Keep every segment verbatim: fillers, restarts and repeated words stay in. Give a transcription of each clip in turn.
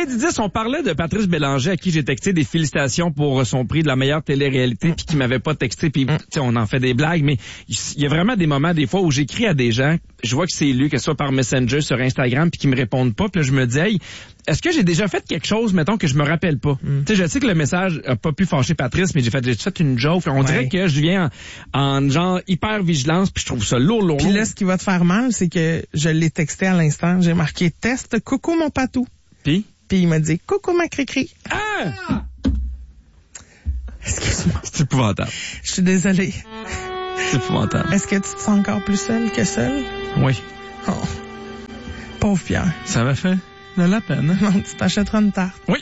Lundi dix, on parlait de Patrice Bélanger à qui j'ai texté des félicitations pour son prix de la meilleure télé-réalité puis qui m'avait pas texté puis mm. on en fait des blagues, mais il y a vraiment des moments des fois où j'écris à des gens, je vois que c'est lu, que ce soit par Messenger, sur Instagram puis qui me répondent pas, puis là je me dis hey, est-ce que j'ai déjà fait quelque chose, mettons, que je me rappelle pas? Mm. Tu sais, je sais que le message a pas pu fâcher Patrice, mais j'ai fait, j'ai fait une joke. On ouais. dirait que je viens en, en genre hyper vigilance, puis je trouve ça lourd, lourd, Puis là, ce qui va te faire mal, c'est que je l'ai texté à l'instant. J'ai marqué « Test, coucou mon patou ». Puis? Puis il m'a dit « Coucou ma cri-cri ». Ah! Excuse-moi. C'est épouvantable. Je suis désolée. C'est épouvantable. Est-ce que tu te sens encore plus seule que seule? Oui. Oh. Pauvre Pierre. Ça m'a fait de la peine. Non, tu t'achèteras une tarte. Oui.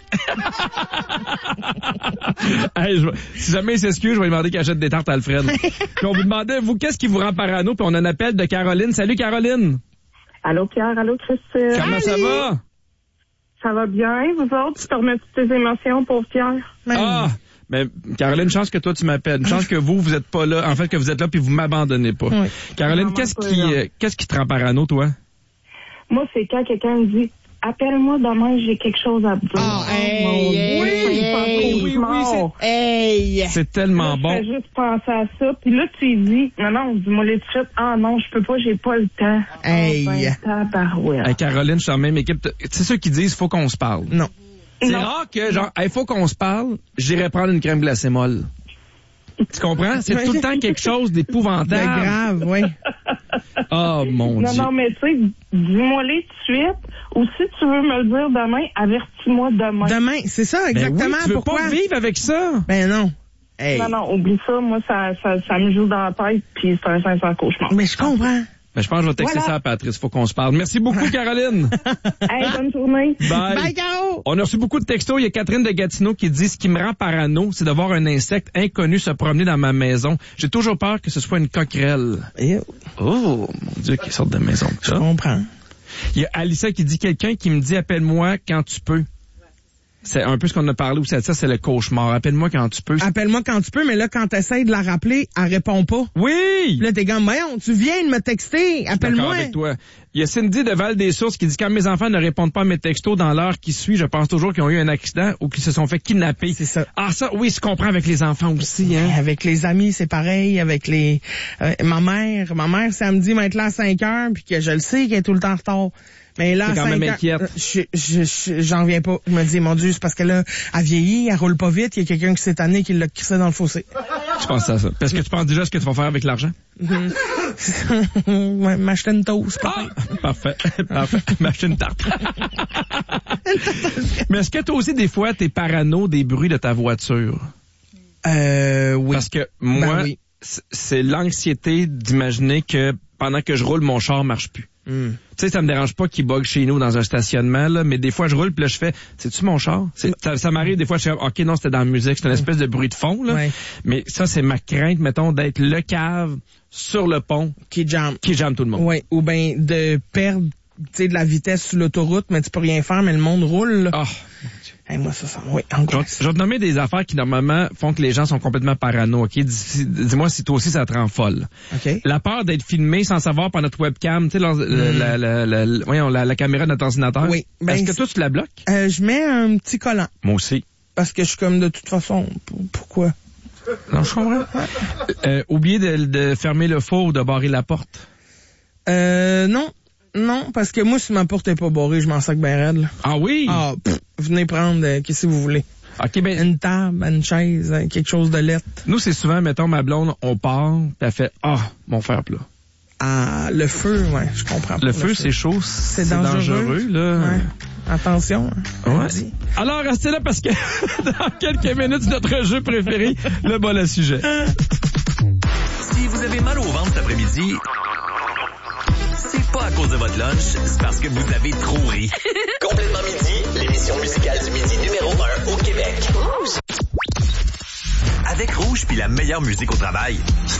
Hey, je, si jamais il s'excuse, je vais lui demander qu'il achète des tartes à Alfred. Puis on vous demandait, vous, qu'est-ce qui vous rend parano? Puis on a un appel de Caroline. Salut, Caroline. Allô, Pierre. Allô, Christine. Comment Allez. ça va? Ça va bien, vous autres? Tu te remets toutes tes émotions, pauvre Pierre? Ah! Mais Caroline, chance que toi tu m'appelles. Une chance que vous, vous êtes pas là. En fait, que vous êtes là puis vous m'abandonnez pas. Oui. Caroline, Non, qu'est-ce pas qui, là. euh, qu'est-ce qui te rend parano, toi? Moi, c'est quand quelqu'un me dit « Appelle-moi demain, j'ai quelque chose à te dire. » Oh, hey, mon Dieu, hey, c'est hey, pas hey, trop oui, smart. oui, Hey! C'est tellement Là, bon. Je fais juste penser à ça. Puis là, tu lui dis « Non, non, dis-moi les suite. Ah non, je peux pas, j'ai pas le temps. » Hey. Oh, ben, tabarouette. Hey, Caroline, je suis en même équipe. C'est ceux qui disent faut qu'on se parle. Non. C'est Non. rare que, genre, il hey, faut qu'on se parle, j'irai prendre une crème glacée molle. Tu comprends? C'est tout le temps quelque chose C'est d'épouvantable. grave, oui. Oh, mon Non, Dieu. non, mais tu sais, dis-moi les tout de suite. Ou si tu veux me le dire demain, avertis-moi demain. Demain, c'est ça, exactement. Ben oui, tu veux Pourquoi? pas vivre avec ça? Ben non. Hey. Non, non, oublie ça. Moi, ça, ça, ça me joue dans la tête, puis c'est un sincère cauchemar. Mais je comprends. Ben, je pense que je vais texter Voilà. ça à Patrice. Faut qu'on se parle. Merci beaucoup, Caroline. Hey, bonne journée. Bye. Bye, Caro! On a reçu beaucoup de textos. Il y a Catherine de Gatineau qui dit « Ce qui me rend parano, c'est de voir un insecte inconnu se promener dans ma maison. J'ai toujours peur que ce soit une coquerelle. Ew. » Oh, mon Dieu, quelle sorte de maison que Je ça. comprends. Il y a Alissa qui dit « Quelqu'un qui me dit « Appelle-moi quand tu peux. » C'est un peu ce qu'on a parlé aussi de ça, c'est le cauchemar. Appelle-moi quand tu peux. Appelle-moi quand tu peux, mais là, quand t'essayes de la rappeler, elle répond pas. Oui! Puis là, t'es comme, voyons, tu viens de me texter, D'accord appelle-moi. avec toi. Il y a Cindy de Val-des-Sources qui dit « Quand mes enfants ne répondent pas à mes textos dans l'heure qui suit, je pense toujours qu'ils ont eu un accident ou qu'ils se sont fait kidnapper. » C'est ça. Ah ça, oui, je comprends avec les enfants aussi. Hein? Avec les amis, c'est pareil. Avec les, euh, ma mère, ma mère, ça me dit m'être là à cinq heures, puis que je le sais qu'elle est tout le temps en retard. Mais là, T'es à quand même cinq inquiète. heures, je, je, je- j'en viens pas. Je me dis, mon Dieu, c'est parce que là, elle vieillit, elle roule pas vite, il y a quelqu'un qui s'est tanné qui l'a crissé dans le fossé. Je pense à ça. Parce que tu penses déjà ce que tu vas faire avec l'argent? Ouais, m'acheter une toast. Ah! Parfait. Parfait. M'acheter une tarte. Mais est-ce que toi aussi, des fois, t'es parano des bruits de ta voiture? Euh, oui. Parce que moi, Ben oui. c- c'est l'anxiété d'imaginer que pendant que je roule, mon char marche plus. Hmm. Tu sais, ça me dérange pas qu'il bug chez nous dans un stationnement, là, mais des fois, je roule, puis là, je fais, c'est-tu mon char? C'est, ça, ça m'arrive des fois, je fais, OK, non, c'était dans la musique, c'est une espèce de bruit de fond, là. Ouais. Mais ça, c'est ma crainte, mettons, d'être le cave sur le pont Qui jamme. qui jamme tout le monde. Oui, ou bien de perdre, tu sais, de la vitesse sur l'autoroute, mais tu peux rien faire, mais le monde roule. Là. Ah. Hey, moi, ça sent, oui, Je vais, angoisse. je vais te nommer des affaires qui, normalement, font que les gens sont complètement parano, OK? Dis, dis-moi si toi aussi, ça te rend folle. OK. La peur d'être filmé sans savoir par notre webcam, tu sais, la, la, la, la, la, voyons, la, la caméra de notre ordinateur. Oui. Ben, Est-ce que c'est- toi, tu la bloques? Euh, je mets un petit collant, Moi aussi. parce que je suis comme, de toute façon, p- pourquoi? Non, je comprends. Euh, oublier de, de fermer le four ou de barrer la porte. Euh, non. Non, parce que moi, si ma porte est pas barrée, je m'en sac bien raide, là. Ah oui? Ah, pff, venez prendre, euh, qu'est-ce que vous voulez? OK, ben, Une table, une chaise, euh, quelque chose de lettre. nous, c'est souvent, mettons, ma blonde, on part, puis elle fait, ah, mon fer plat. Ah, le feu, ouais, je comprends pas. Le feu, c'est chaud, c'est dangereux, là. Ouais. Attention. hein. Ouais. Alors, restez là parce que dans quelques minutes, notre jeu préféré, le bol à sujet. Si vous avez mal au ventre cet après-midi, c'est pas à cause de votre lunch, c'est parce que vous avez trop ri. Complètement midi, l'émission musicale du midi numéro un au Québec. Avec Rouge puis la meilleure musique au travail,